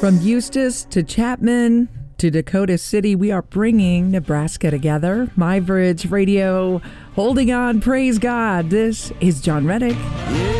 From Eustis to Chapman to Dakota City, we are bringing Nebraska together. My Bridge Radio, holding on, praise God. This is John Reddick. Yeah.